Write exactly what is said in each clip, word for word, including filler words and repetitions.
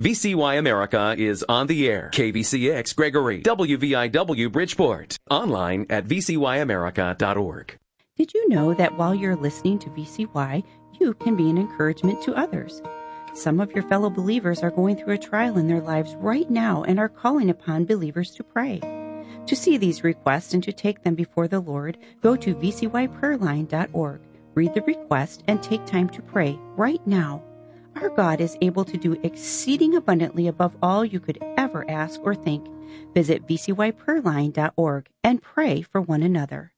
V C Y America is on the air. K B C X Gregory, W V I W Bridgeport. Online at v c y america dot org. Did you know that while you're listening to V C Y, you can be an encouragement to others? Some of your fellow believers are going through a trial in their lives right now and are calling upon believers to pray. To see these requests and to take them before the Lord, go to v c y prayer line dot org. Read the request and take time to pray right now. Our God is able to do exceeding abundantly above all you could ever ask or think. Visit v c y prayer line dot org and pray for one another.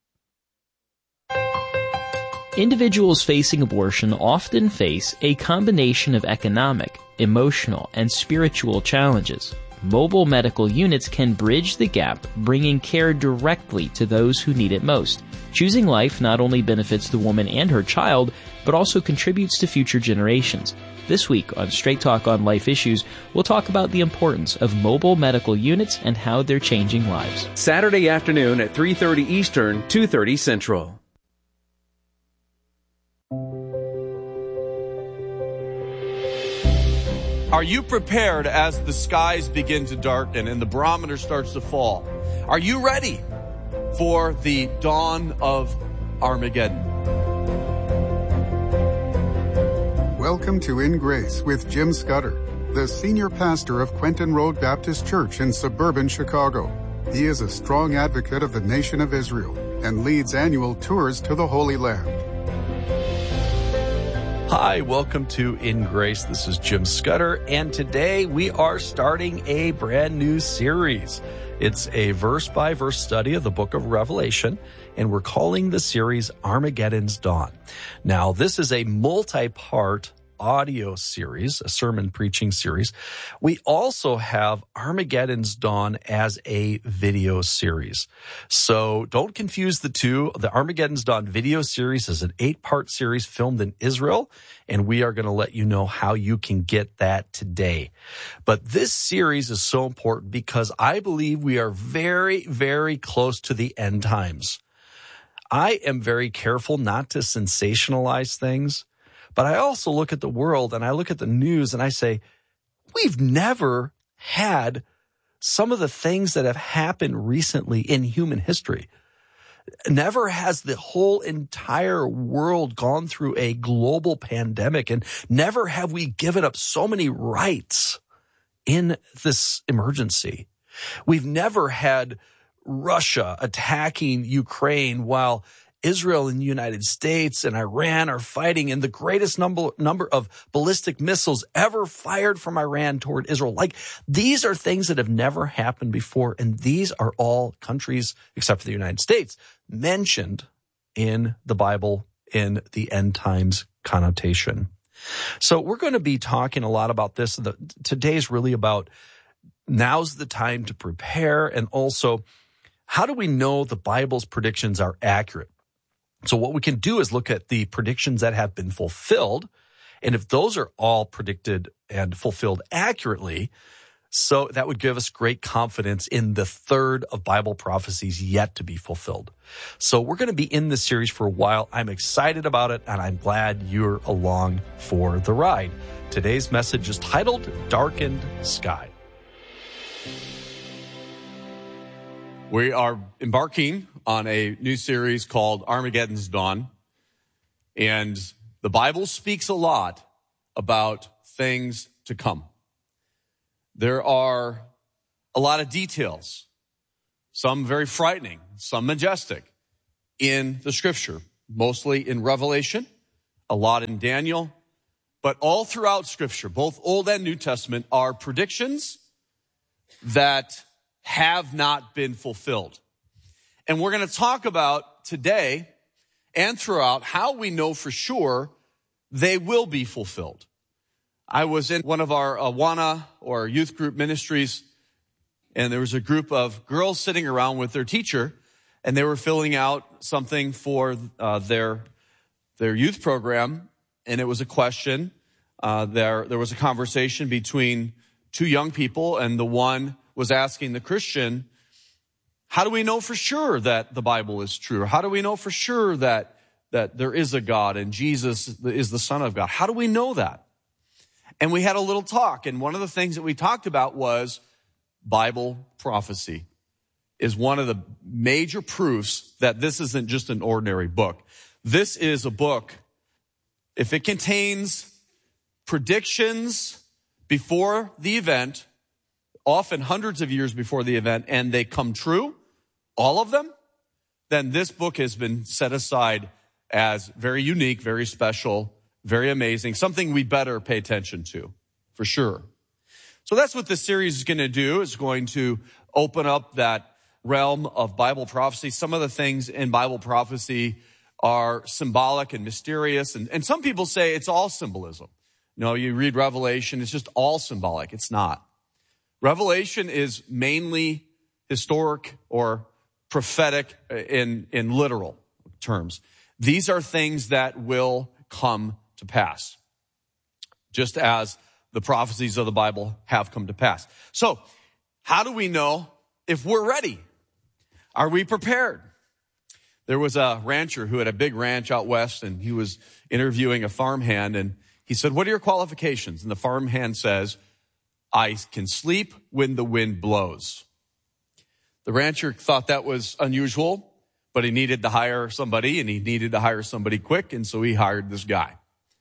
Individuals facing abortion often face a combination of economic, emotional, and spiritual challenges. Mobile medical units can bridge the gap, bringing care directly to those who need it most. Choosing life not only benefits the woman and her child, but also contributes to future generations. This week on Straight Talk on Life Issues, we'll talk about the importance of mobile medical units and how they're changing lives. Saturday afternoon at three thirty Eastern, two thirty Central. Are you prepared as the skies begin to darken and the barometer starts to fall? Are you ready for the dawn of Armageddon? Welcome to In Grace with Jim Scudder, the senior pastor of Quentin Road Baptist Church in suburban Chicago. He is a strong advocate of the nation of Israel and leads annual tours to the Holy Land. Hi, welcome to In Grace. This is Jim Scudder, and today we are starting a brand new series. It's a verse-by-verse study of the book of Revelation, and we're calling the series Armageddon's Dawn. Now, this is a multi-part audio series, a sermon preaching series. We also have Armageddon's Dawn as a video series. So don't confuse the two. The Armageddon's Dawn video series is an eight-part series filmed in Israel, and we are going to let you know how you can get that today. But this series is so important because I believe we are very, very close to the end times. I am very careful not to sensationalize things, but I also look at the world and I look at the news and I say, we've never had some of the things that have happened recently in human history. Never has the whole entire world gone through a global pandemic, and never have we given up so many rights in this emergency. We've never had Russia attacking Ukraine while Israel and the United States and Iran are fighting, and the greatest number number of ballistic missiles ever fired from Iran toward Israel. Like, these are things that have never happened before, and these are all countries, except for the United States, mentioned in the Bible in the end times connotation. So we're going to be talking a lot about this. The, today's really about now's the time to prepare, and also how do we know the Bible's predictions are accurate? So what we can do is look at the predictions that have been fulfilled, and if those are all predicted and fulfilled accurately, so that would give us great confidence in the third of Bible prophecies yet to be fulfilled. So we're going to be in this series for a while. I'm excited about it, and I'm glad you're along for the ride. Today's message is titled Darkened Sky. We are embarking on a new series called Armageddon's Dawn, and the Bible speaks a lot about things to come. There are a lot of details, some very frightening, some majestic, in the Scripture, mostly in Revelation, a lot in Daniel, but all throughout Scripture, both Old and New Testament, are predictions that have not been fulfilled. And we're going to talk about today and throughout how we know for sure they will be fulfilled. I was in one of our Awana or youth group ministries, and there was a group of girls sitting around with their teacher, and they were filling out something for uh, their their youth program, and it was a question. Uh, there there was a conversation between two young people, and the one was asking the Christian, how do we know for sure that the Bible is true? How do we know for sure that, that there is a God and Jesus is the Son of God? How do we know that? And we had a little talk, and one of the things that we talked about was Bible prophecy is one of the major proofs that this isn't just an ordinary book. This is a book, if it contains predictions before the event, often hundreds of years before the event, and they come true, all of them, then this book has been set aside as very unique, very special, very amazing, something we better pay attention to, for sure. So that's what this series is going to do. It's going to open up that realm of Bible prophecy. Some of the things in Bible prophecy are symbolic and mysterious, and, and some people say it's all symbolism. No, you read Revelation, it's just all symbolic. It's not. Revelation is mainly historic or prophetic in, in literal terms. These are things that will come to pass, just as the prophecies of the Bible have come to pass. So, how do we know if we're ready? Are we prepared? There was a rancher who had a big ranch out west, and he was interviewing a farmhand, and he said, "What are your qualifications?" And the farmhand says, "I can sleep when the wind blows." The rancher thought that was unusual, but he needed to hire somebody, and he needed to hire somebody quick, and so he hired this guy.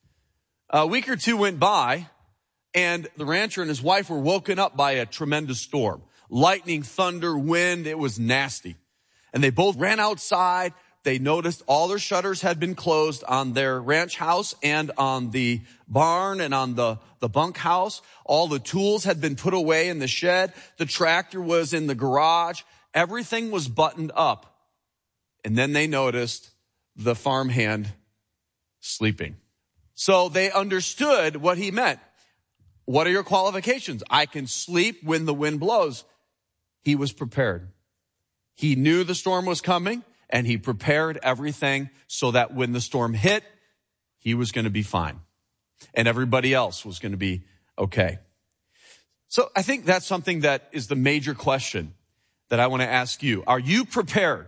A week or two went by, and the rancher and his wife were woken up by a tremendous storm. Lightning, thunder, wind, it was nasty. And they both ran outside. They noticed all their shutters had been closed on their ranch house and on the barn and on the, the bunkhouse. All the tools had been put away in the shed. The tractor was in the garage. Everything was buttoned up. And then they noticed the farmhand sleeping. So they understood what he meant. What are your qualifications? I can sleep when the wind blows. He was prepared. He knew the storm was coming, and he prepared everything so that when the storm hit, he was going to be fine. And everybody else was going to be okay. So I think that's something that is the major question that I want to ask you. Are you prepared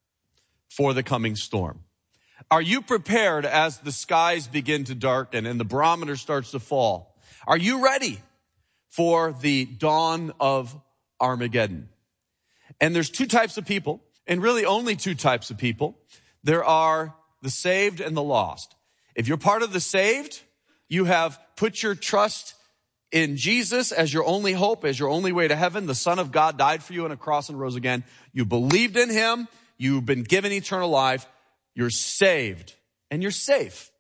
for the coming storm? Are you prepared as the skies begin to darken and the barometer starts to fall? Are you ready for the dawn of Armageddon? And there's two types of people, and really only two types of people. There are the saved and the lost. If you're part of the saved, you have put your trust in Jesus as your only hope, as your only way to heaven. The Son of God died for you on a cross and rose again. You believed in him. You've been given eternal life. You're saved, and you're safe.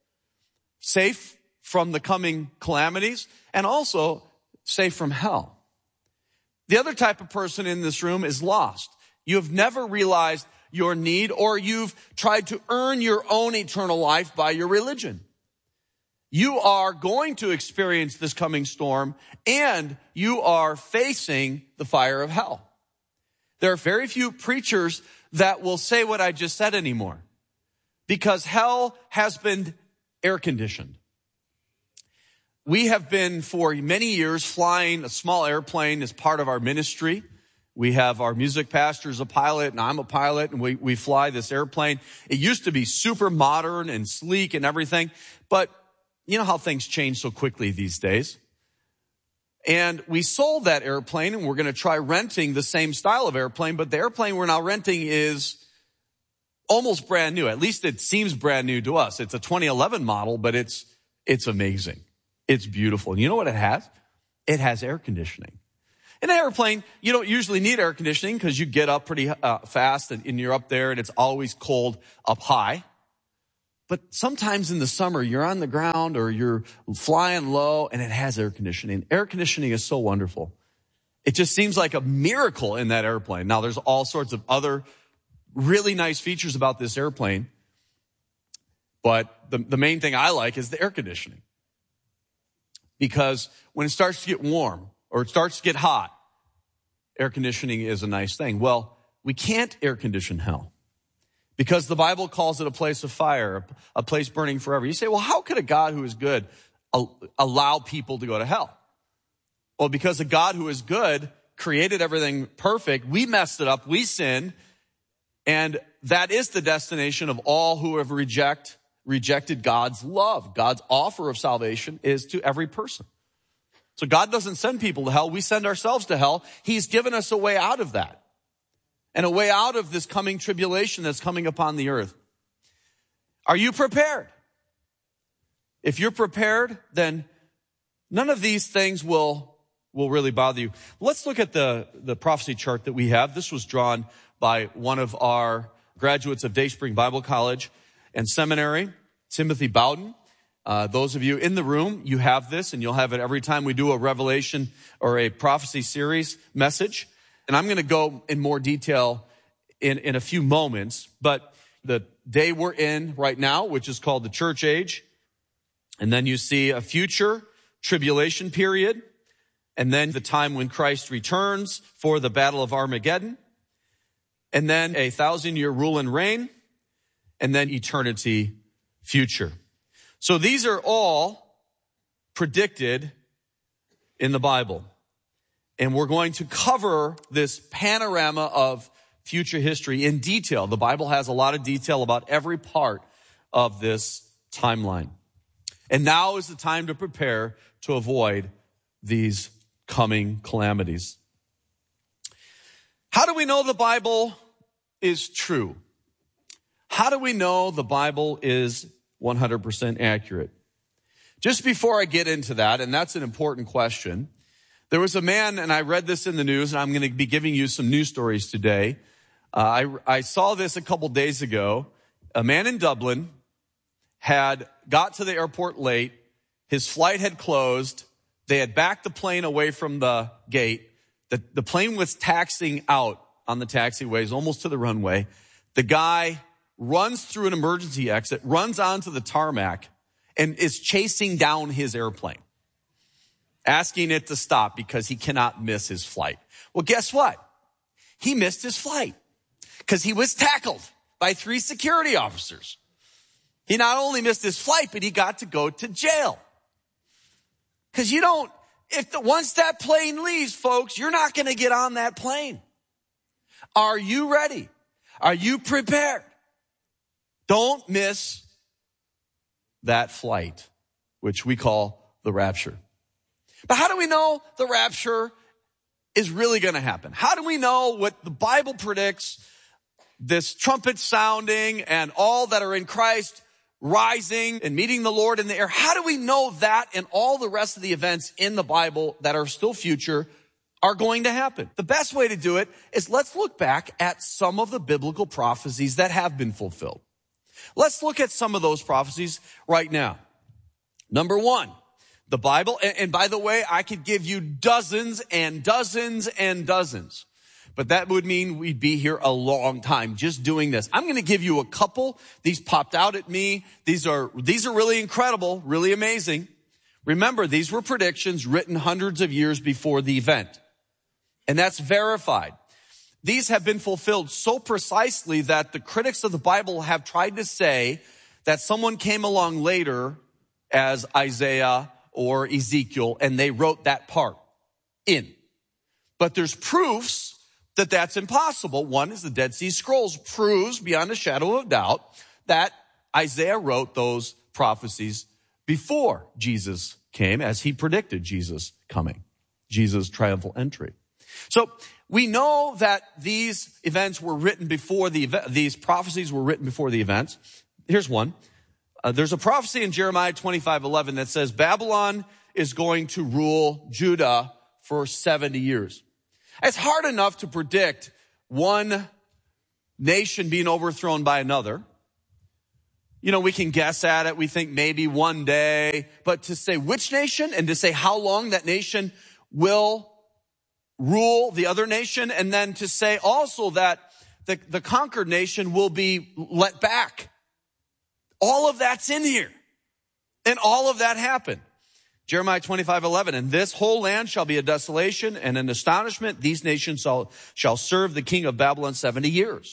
Safe from the coming calamities, and also safe from hell. The other type of person in this room is lost. You have never realized your need, or you've tried to earn your own eternal life by your religion. You are going to experience this coming storm, and you are facing the fire of hell. There are very few preachers that will say what I just said anymore, because hell has been air-conditioned. We have been for many years flying a small airplane as part of our ministry. We have our music pastor as a pilot, and I'm a pilot, and we, we fly this airplane. It used to be super modern and sleek and everything, but you know how things change so quickly these days. And we sold that airplane, and we're going to try renting the same style of airplane, but the airplane we're now renting is almost brand new. At least it seems brand new to us. It's a twenty eleven model, but it's it's amazing. It's beautiful. And you know what it has? It has air conditioning. In an airplane, you don't usually need air conditioning because you get up pretty uh, fast and, and you're up there and it's always cold up high. But sometimes in the summer, you're on the ground or you're flying low and it has air conditioning. Air conditioning is so wonderful. It just seems like a miracle in that airplane. Now, there's all sorts of other really nice features about this airplane. But the, the main thing I like is the air conditioning. Because when it starts to get warm or it starts to get hot, air conditioning is a nice thing. Well, we can't air condition hell because the Bible calls it a place of fire, a place burning forever. You say, well, how could a God who is good allow people to go to hell? Well, because a God who is good created everything perfect. We messed it up. We sinned. And that is the destination of all who have reject, rejected God's love. God's offer of salvation is to every person. So God doesn't send people to hell. We send ourselves to hell. He's given us a way out of that and a way out of this coming tribulation that's coming upon the earth. Are you prepared? If you're prepared, then none of these things will, will really bother you. Let's look at the, the prophecy chart that we have. This was drawn by one of our graduates of Dayspring Bible College and Seminary, Timothy Bowden. Uh, those of you in the room, you have this, and you'll have it every time we do a Revelation or a prophecy series message. And I'm going to go in more detail in, in a few moments. But the day we're in right now, which is called the church age, and then you see a future tribulation period, and then the time when Christ returns for the battle of Armageddon, and then a thousand-year rule and reign, and then eternity future. So these are all predicted in the Bible. And we're going to cover this panorama of future history in detail. The Bible has a lot of detail about every part of this timeline. And now is the time to prepare to avoid these coming calamities. How do we know the Bible is true? How do we know the Bible is one hundred percent accurate? Just before I get into that, and that's an important question, there was a man, and I read this in the news, and I'm going to be giving you some news stories today. Uh, I, I saw this a couple days ago. A man in Dublin had got to the airport late. His flight had closed. They had backed the plane away from the gate. The, the plane was taxiing out on the taxiways, almost to the runway. The guy runs through an emergency exit, runs onto the tarmac, and is chasing down his airplane, asking it to stop because he cannot miss his flight. Well, guess what? He missed his flight because he was tackled by three security officers. He not only missed his flight, but he got to go to jail. Because you don't, if the, once that plane leaves, folks, you're not going to get on that plane. Are you ready? Are you prepared? Don't miss that flight, which we call the rapture. But how do we know the rapture is really going to happen? How do we know what the Bible predicts, this trumpet sounding and all that are in Christ rising and meeting the Lord in the air? How do we know that and all the rest of the events in the Bible that are still future are going to happen? The best way to do it is let's look back at some of the biblical prophecies that have been fulfilled. Let's look at some of those prophecies right now. Number one, the Bible, and, and by the way, I could give you dozens and dozens and dozens, but that would mean we'd be here a long time just doing this. I'm going to give you a couple. These popped out at me. These are, these are really incredible, really amazing. Remember, these were predictions written hundreds of years before the event, and that's verified. These have been fulfilled so precisely that the critics of the Bible have tried to say that someone came along later as Isaiah or Ezekiel, and they wrote that part in. But there's proofs that that's impossible. One is the Dead Sea Scrolls proves beyond a shadow of doubt that Isaiah wrote those prophecies before Jesus came, as he predicted Jesus coming, Jesus' triumphal entry. So we know that these events were written before the event, these prophecies were written before the events. Here's one. Uh, there's a prophecy in Jeremiah twenty-five eleven that says Babylon is going to rule Judah for seventy years. It's hard enough to predict one nation being overthrown by another. You know, we can guess at it. We think maybe one day, but to say which nation and to say how long that nation will rule the other nation, and then to say also that the, the conquered nation will be let back. All of that's in here. And all of that happened. Jeremiah twenty-five eleven, and this whole land shall be a desolation and an astonishment. These nations shall, shall serve the king of Babylon seventy years.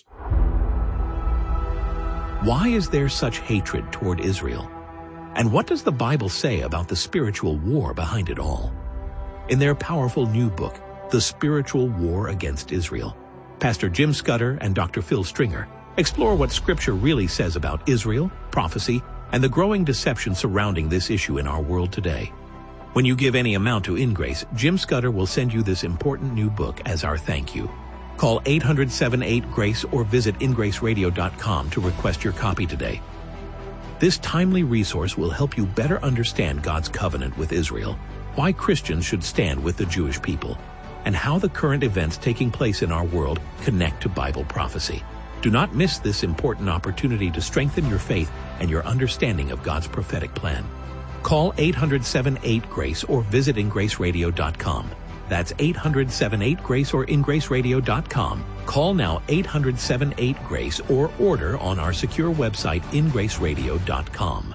Why is there such hatred toward Israel? And what does the Bible say about the spiritual war behind it all? In their powerful new book, The Spiritual War Against Israel, Pastor Jim Scudder and Doctor Phil Stringer explore what Scripture really says about Israel, prophecy, and the growing deception surrounding this issue in our world today. When you give any amount to InGrace, Jim Scudder will send you this important new book as our thank you. Call eight hundred, seven eight, GRACE or visit in grace radio dot com to request your copy today. This timely resource will help you better understand God's covenant with Israel, why Christians should stand with the Jewish people, and how the current events taking place in our world connect to Bible prophecy. Do not miss this important opportunity to strengthen your faith and your understanding of God's prophetic plan. Call eight hundred, seven eight, GRACE or visit in grace radio dot com. That's eight hundred, seven eight, GRACE or in grace radio dot com. Call now eight hundred, seven eight, GRACE or order on our secure website in grace radio dot com.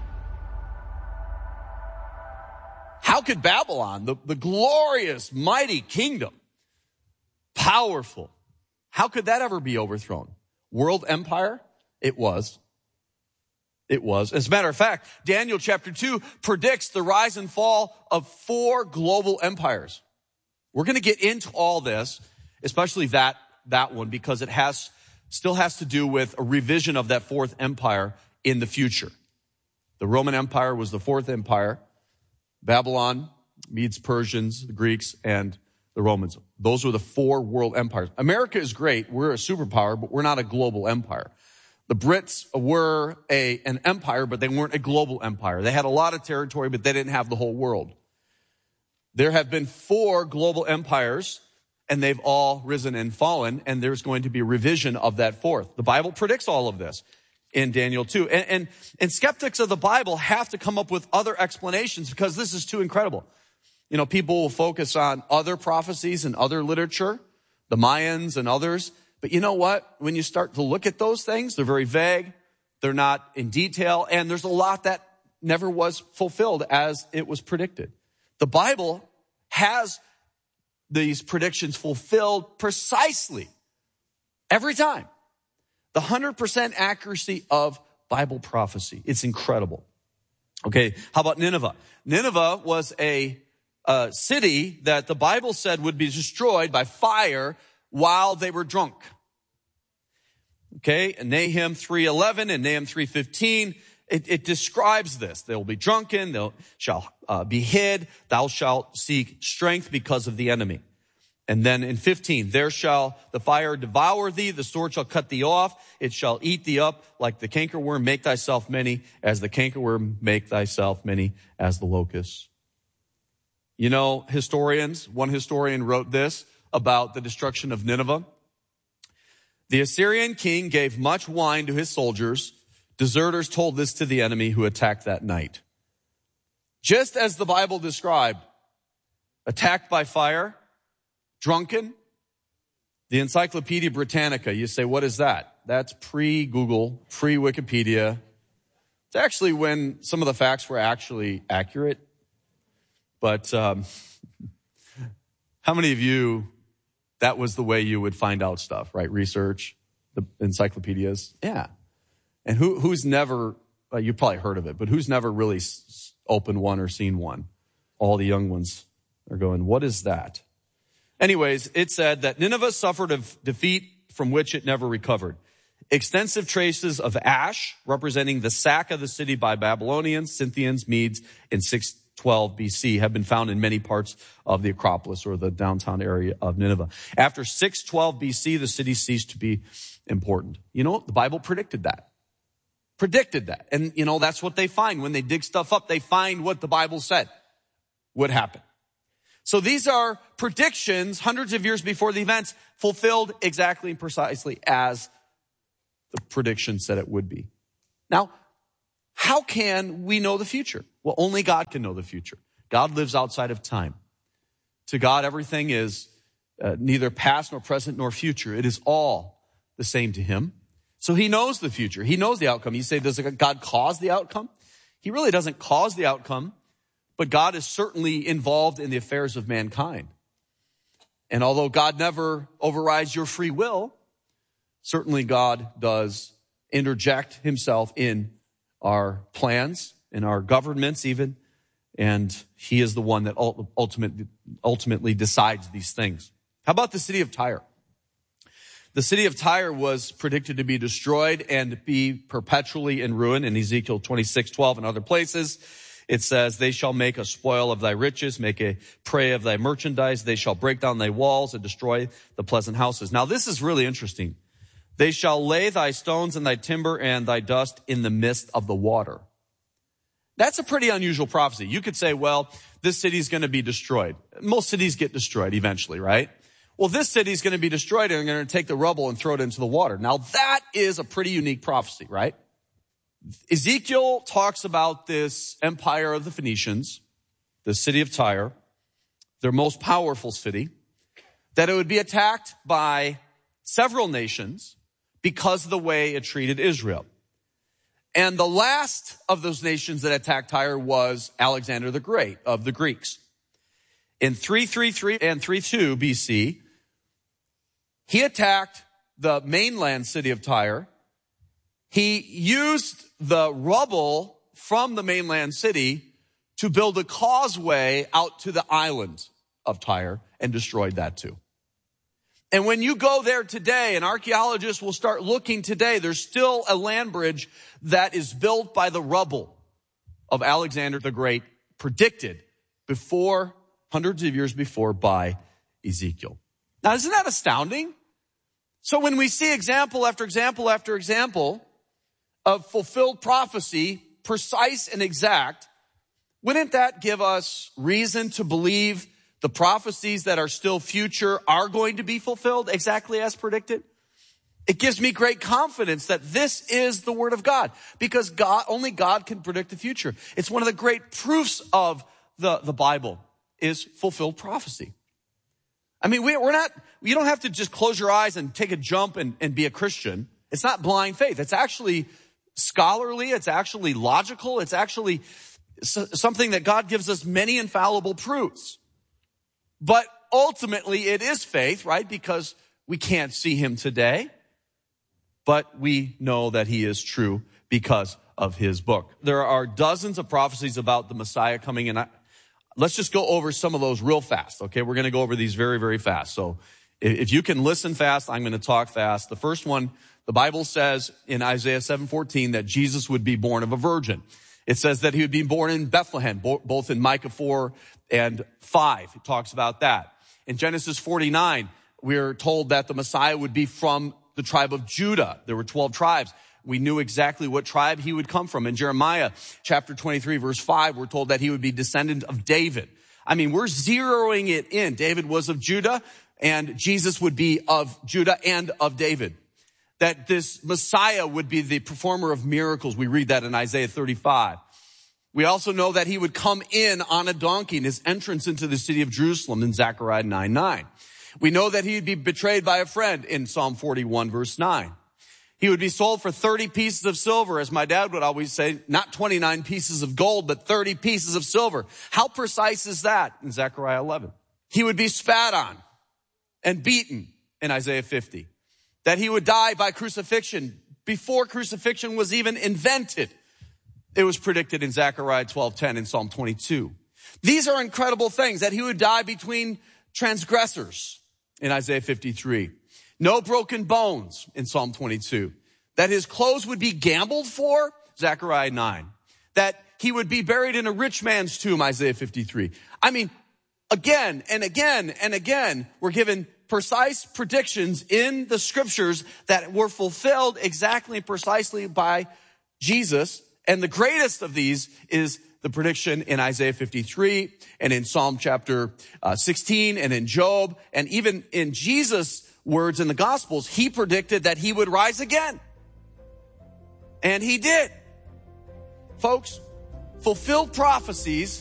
How could Babylon, the, the glorious, mighty kingdom, powerful, how could that ever be overthrown? World empire? It was. It was. As a matter of fact, Daniel chapter two predicts the rise and fall of four global empires. We're going to get into all this, especially that, that one, because it has, still has to do with a revision of that fourth empire in the future. The Roman Empire was the fourth empire. Babylon, Medes, Persians, the Greeks, and the Romans. Those were the four world empires. America is great. We're a superpower, but we're not a global empire. The Brits were a, an empire, but they weren't a global empire. They had a lot of territory, but they didn't have the whole world. There have been four global empires, and they've all risen and fallen, and there's going to be a revision of that fourth. The Bible predicts all of this in Daniel two. And, and, and skeptics of the Bible have to come up with other explanations because this is too incredible. You know, people will focus on other prophecies and other literature, the Mayans and others. But you know what? When you start to look at those things, they're very vague. They're not in detail. And there's a lot that never was fulfilled as it was predicted. The Bible has these predictions fulfilled precisely every time. The one hundred percent accuracy of Bible prophecy. It's incredible. Okay, how about Nineveh? Nineveh was a, a city that the Bible said would be destroyed by fire while they were drunk. Okay, and Nahum three eleven and Nahum three fifteen, it, it describes this. They will be drunken, they shall uh, be hid, thou shalt seek strength because of the enemy. And then in fifteen, there shall the fire devour thee, the sword shall cut thee off, it shall eat thee up like the cankerworm, make thyself many as the cankerworm, make thyself many as the locust. You know, historians, one historian wrote this about the destruction of Nineveh. The Assyrian king gave much wine to his soldiers. Deserters told this to the enemy who attacked that night. Just as the Bible described, attacked by fire, drunken. The Encyclopedia Britannica, you say, what is that? That's pre-Google, pre-Wikipedia. It's actually when some of the facts were actually accurate. But um, how many of you, that was the way you would find out stuff, right? Research, the encyclopedias. Yeah. And who who's never, uh, you've probably heard of it, but who's never really s- opened one or seen one? All the young ones are going, what is that? Anyways, it said that Nineveh suffered a defeat from which it never recovered. Extensive traces of ash, representing the sack of the city by Babylonians, Scythians, Medes in six twelve B C, have been found in many parts of the Acropolis or the downtown area of Nineveh. After six twelve B C, the city ceased to be important. You know, the Bible predicted that. Predicted that. And, you know, that's what they find. When they dig stuff up, they find what the Bible said would happen. So these are predictions hundreds of years before the events, fulfilled exactly and precisely as the prediction said it would be. Now, how can we know the future? Well, only God can know the future. God lives outside of time. To God, everything is uh, neither past nor present nor future. It is all the same to him. So he knows the future. He knows the outcome. You say, does God cause the outcome? He really doesn't cause the outcome, but God is certainly involved in the affairs of mankind. And although God never overrides your free will, certainly God does interject himself in our plans, in our governments even, and he is the one that ultimately, ultimately decides these things. How about the city of Tyre? The city of Tyre was predicted to be destroyed and be perpetually in ruin in Ezekiel twenty-six twelve and other places. It says, they shall make a spoil of thy riches, make a prey of thy merchandise. They shall break down thy walls and destroy the pleasant houses. Now, this is really interesting. They shall lay thy stones and thy timber and thy dust in the midst of the water. That's a pretty unusual prophecy. You could say, well, this city is going to be destroyed. Most cities get destroyed eventually, right? Well, this city is going to be destroyed and they're going to take the rubble and throw it into the water. Now, that is a pretty unique prophecy, right? Ezekiel talks about this empire of the Phoenicians, the city of Tyre, their most powerful city, that it would be attacked by several nations because of the way it treated Israel. And the last of those nations that attacked Tyre was Alexander the Great of the Greeks. In three thirty-three and three two B C, he attacked the mainland city of Tyre. He used the rubble from the mainland city to build a causeway out to the island of Tyre and destroyed that too. And when you go there today, and archaeologists will start looking today, there's still a land bridge that is built by the rubble of Alexander the Great, predicted before, hundreds of years before, by Ezekiel. Now, isn't that astounding? So when we see example after example after example of fulfilled prophecy, precise and exact, wouldn't that give us reason to believe the prophecies that are still future are going to be fulfilled exactly as predicted? It gives me great confidence that this is the word of God, because God, only God can predict the future. It's one of the great proofs of the, the Bible is fulfilled prophecy. I mean, we, we're not, you don't have to just close your eyes and take a jump and, and be a Christian. It's not blind faith. It's actually scholarly. It's actually logical. It's actually something that God gives us many infallible proofs. But ultimately it is faith, right? Because we can't see him today, but we know that he is true because of his book. There are dozens of prophecies about the Messiah coming in. Let's just go over some of those real fast, okay? We're going to go over these very, very fast. So if you can listen fast, I'm going to talk fast. The first one, the Bible says in Isaiah seven fourteen that Jesus would be born of a virgin. It says that he would be born in Bethlehem, both in Micah four and five. It talks about that. In Genesis forty-nine, we're told that the Messiah would be from the tribe of Judah. There were twelve tribes. We knew exactly what tribe he would come from. In Jeremiah chapter twenty-three, verse five, we're told that he would be descendant of David. I mean, we're zeroing it in. David was of Judah, and Jesus would be of Judah and of David. That this Messiah would be the performer of miracles. We read that in Isaiah thirty-five. We also know that he would come in on a donkey in his entrance into the city of Jerusalem in Zechariah nine nine. We know that he would be betrayed by a friend in Psalm forty-one, verse nine. He would be sold for thirty pieces of silver, as my dad would always say, not twenty-nine pieces of gold, but thirty pieces of silver. How precise is that in Zechariah eleven? He would be spat on and beaten in Isaiah fifty. That he would die by crucifixion before crucifixion was even invented. It was predicted in Zechariah twelve ten and Psalm twenty-two. These are incredible things, that he would die between transgressors in Isaiah fifty-three. No broken bones in Psalm twenty-two. That his clothes would be gambled for, Zechariah nine. That he would be buried in a rich man's tomb, Isaiah fifty-three. I mean, again and again and again, we're given precise predictions in the scriptures that were fulfilled exactly and precisely by Jesus. And the greatest of these is the prediction in Isaiah fifty-three and in Psalm chapter uh, sixteen and in Job. And even in Jesus' words in the Gospels, he predicted that he would rise again. And he did. Folks, fulfilled prophecies